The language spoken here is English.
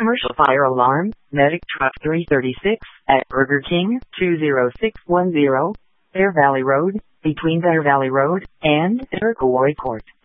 commercial fire alarm, medic truck 336, at Burger King, 20610, Bear Valley Road, between Bear Valley Road and Iroquois Court.